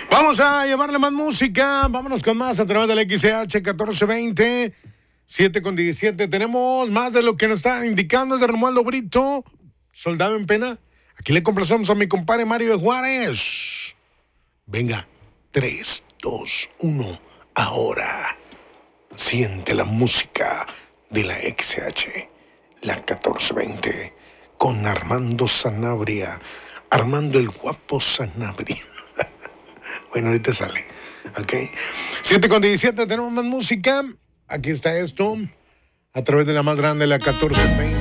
Vamos a llevarle más música. Vámonos con más a través del XCH 1420, 7:17. Tenemos más de lo que nos está indicando el de Romualdo Brito, Soldado en Pena. Aquí le complacemos a mi compadre Mario de Juárez. Venga, 3, 2, 1, ahora. Siente la música de la XH, la 1420, con Armando Sanabria. Armando el guapo Sanabria. Bueno, ahorita sale. Ok. 7:17, tenemos más música. Aquí está esto. A través de la más grande, la 1420.